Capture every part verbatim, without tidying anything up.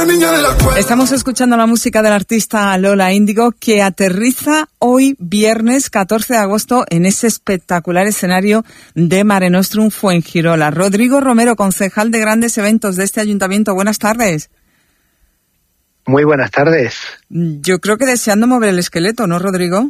niña de la escuela. Estamos escuchando la música del artista Lola Índigo, que aterriza hoy viernes catorce de agosto en ese espectacular escenario de Mare Nostrum Fuengirola. Rodrigo Romero, concejal de grandes eventos de este ayuntamiento, buenas tardes. Muy buenas tardes. Yo creo que deseando mover el esqueleto, ¿no, Rodrigo?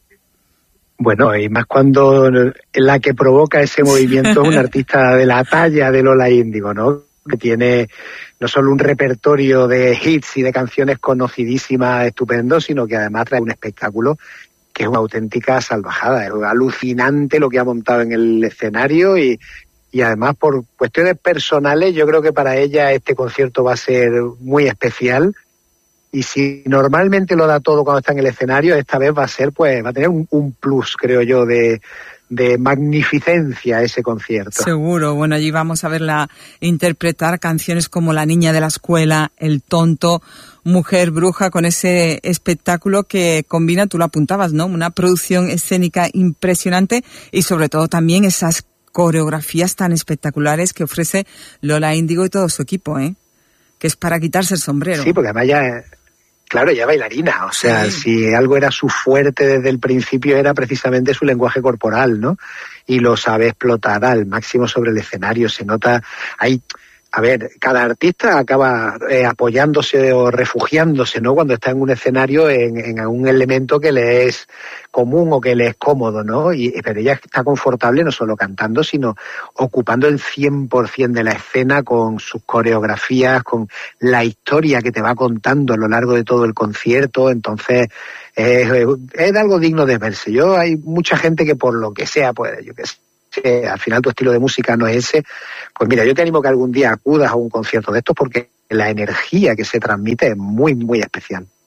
Bueno, y más cuando la que provoca ese movimiento es una artista de la talla de Lola Índigo, ¿no? Que tiene no solo un repertorio de hits y de canciones conocidísimas, estupendos, sino que además trae un espectáculo que es una auténtica salvajada. Es alucinante lo que ha montado en el escenario y, y además por cuestiones personales yo creo que para ella este concierto va a ser muy especial. Y si normalmente lo da todo cuando está en el escenario, esta vez va a ser, pues, va a tener un, un plus, creo yo, de, de magnificencia ese concierto. Seguro. Bueno, allí vamos a verla interpretar canciones como La niña de la escuela, El tonto, Mujer bruja, con ese espectáculo que combina, tú lo apuntabas, ¿no? Una producción escénica impresionante y sobre todo también esas coreografías tan espectaculares que ofrece Lola Índigo y todo su equipo, ¿eh? Que es para quitarse el sombrero. Sí, porque además ya... Claro, ella bailarina, o sea, sí. Si algo era su fuerte desde el principio era precisamente su lenguaje corporal, ¿no? Y lo sabe explotar al máximo sobre el escenario, se nota, hay, a ver, cada artista acaba eh, apoyándose o refugiándose, ¿no? Cuando está en un escenario en, en algún elemento que le es común o que le es cómodo, ¿no? Y, pero ella está confortable no solo cantando, sino ocupando el cien por ciento de la escena con sus coreografías, con la historia que te va contando a lo largo de todo el concierto. Entonces, es, es algo digno de verse. Yo, hay mucha gente que por lo que sea, pues, yo qué sé, que al final tu estilo de música no es ese, pues mira, yo te animo que algún día acudas a un concierto de estos porque la energía que se transmite es muy, muy especial.